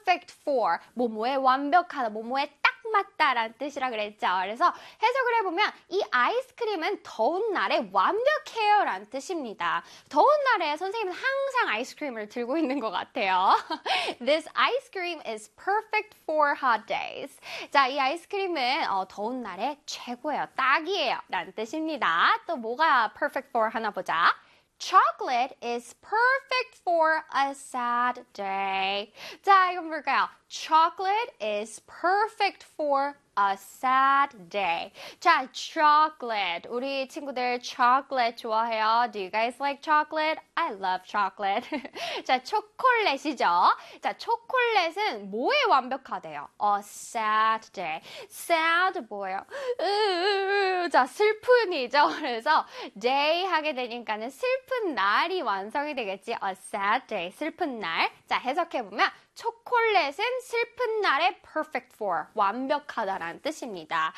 perfect for, 뭐뭐에 완벽하다, 뭐뭐에 딱 맞다라는 뜻이라 그랬죠. 그래서 해석을 해보면 이 아이스크림은 더운 날에 완벽해요 라는 뜻입니다. 더운 날에 선생님은 항상 아이스크림을 들고 있는 것 같아요. This ice cream is perfect for hot days. 자, 이 아이스크림은 더운 날에 최고예요. 딱이에요 라는 뜻입니다. 또 뭐가 perfect for 하나 보자. Chocolate is perfect for a sad day. 자, 이건 뭘까요? Chocolate is perfect for a sad day. 자, chocolate. 우리 친구들 chocolate 좋아해요? Do you guys like chocolate? I love chocolate. 자, 초콜릿이죠. 자, 초콜릿은 뭐에 완벽하대요? A sad day. sad 뭐예요? 자, 슬픈이죠. 그래서 day 하게 되니까는 슬픈 날이 완성이 되겠지. A sad day. 슬픈 날. 자, 해석해보면 초콜릿은 슬픈 날에 perfect for, 완벽하다라는 뜻입니다.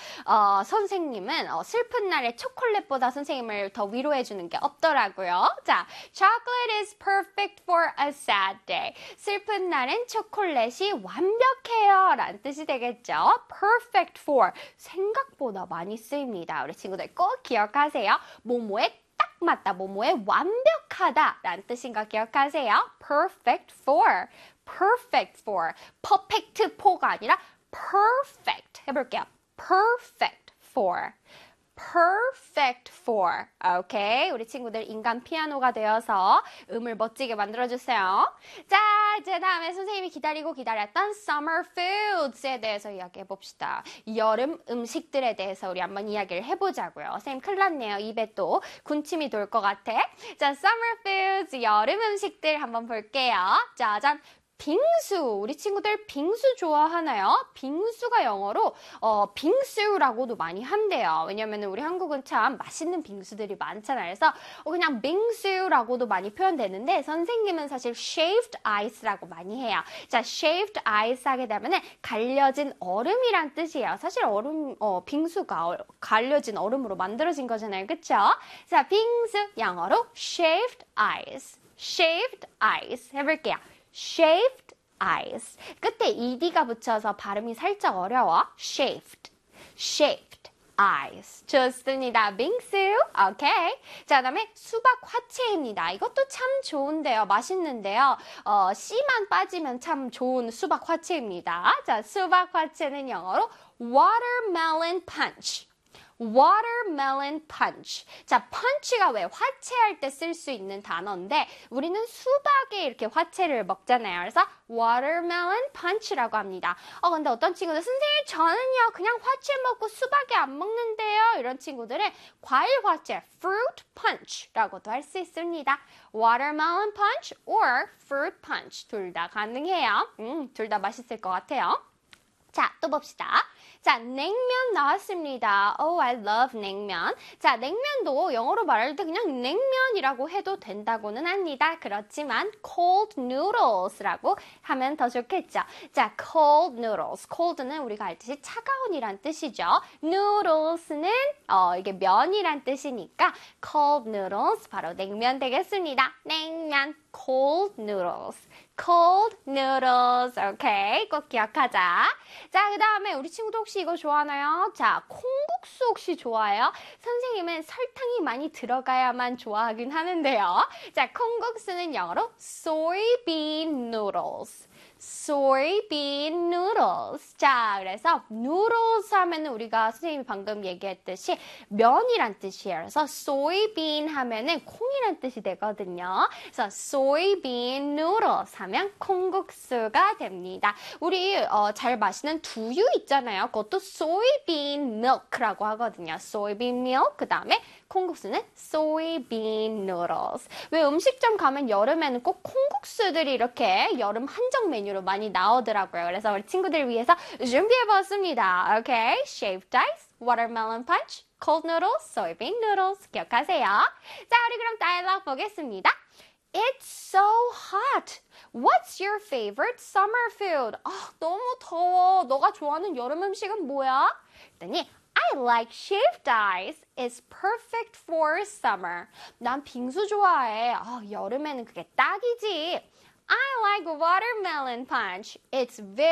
선생님은 슬픈 날에 초콜릿보다 선생님을 더 위로해주는 게 없더라고요. 자, chocolate is perfect for a sad day. 슬픈 날엔 초콜릿이 완벽해요 라는 뜻이 되겠죠. perfect for, 생각보다 많이 쓰입니다. 우리 친구들 꼭 기억하세요. 뭐뭐에 딱 맞다, 뭐뭐에 완벽하다 라는 뜻인 거 기억하세요. perfect for. perfect for, perfect for가 아니라 perfect 해볼게요. perfect for, perfect for. 오케이, 우리 친구들 인간 피아노가 되어서 음을 멋지게 만들어주세요. 자, 이제 다음에 선생님이 기다렸던 summer foods에 대해서 이야기해봅시다. 여름 음식들에 대해서 우리 한번 이야기를 해보자고요. 선생님 큰일 났네요. 입에 또 군침이 돌 것 같아. 자, summer foods, 여름 음식들 한번 볼게요. 짜잔. 빙수, 우리 친구들 빙수 좋아하나요? 빙수가 영어로 빙수라고도 많이 한대요. 왜냐면 우리 한국은 참 맛있는 빙수들이 많잖아요. 그래서 그냥 빙수라고도 많이 표현되는데 선생님은 사실 shaved ice라고 많이 해요. 자, shaved ice 하게 되면 갈려진 얼음이란 뜻이에요. 사실 빙수가 갈려진 얼음으로 만들어진 거잖아요. 그쵸? 자, 빙수 영어로 shaved ice, shaved ice 해볼게요. shaved ice. 끝에 ed가 붙여서 발음이 살짝 어려워. shaved, shaved ice. 좋습니다. 빙수. 오케이. 자, 다음에 수박 화채입니다. 이것도 참 좋은데요. 맛있는데요. 씨만 빠지면 참 좋은 수박 화채입니다. 자, 수박 화채는 영어로 watermelon punch. watermelon punch. 자, punch가 왜 화채할 때 쓸 수 있는 단어인데 우리는 수박에 이렇게 화채를 먹잖아요. 그래서 watermelon punch라고 합니다. 근데 어떤 친구들 선생님 저는요 그냥 화채 먹고 수박에 안 먹는데요. 이런 친구들은 과일 화채 fruit punch라고도 할 수 있습니다. watermelon punch or fruit punch 둘 다 가능해요. 둘 다 맛있을 것 같아요. 자, 또 봅시다. 자, 냉면 나왔습니다. Oh, I love 냉면. 자, 냉면도 영어로 말할 때 그냥 냉면이라고 해도 된다고는 합니다. 그렇지만 cold noodles라고 하면 더 좋겠죠. 자, cold noodles. cold는 우리가 알듯이 차가운이란 뜻이죠. noodles는 이게 면이란 뜻이니까 cold noodles 바로 냉면 되겠습니다. 냉면. cold noodles. cold noodles. 오케이. 꼭 기억하자. 자, 그 다음에 우리 친구도 혹시 이거 좋아하나요? 자, 콩국수 혹시 좋아해요? 선생님은 설탕이 많이 들어가야만 좋아하긴 하는데요. 자, 콩국수는 영어로 soybean noodles. soybean noodles. 자, 그래서 noodles 하면은 우리가 선생님이 방금 얘기했듯이 면이란 뜻이에요. 그래서 soybean 하면은 콩이란 뜻이 되거든요. 그래서 soybean noodles 하면 콩국수가 됩니다. 우리 잘 마시는 두유 있잖아요. 그것도 soybean milk라고 하거든요. soybean milk 그 다음에 콩국수는 soybean noodles. 왜 음식점 가면 여름에는 꼭 콩국수들이 이렇게 여름 한정 메뉴로 많이 나오더라고요. 그래서 우리 친구들 위해서 준비해봤습니다. 오케이, shaved ice, watermelon punch, cold noodles, soybean noodles 기억하세요. 자, 우리 그럼 다이얼로그 보겠습니다. It's so hot. What's your favorite summer food? 너무 더워. 너가 좋아하는 여름 음식은 뭐야? 그랬더니 I like shaved ice. It's perfect for summer. 난 빙수 좋아해. 여름에는 그게 딱이지. I like watermelon punch. It's very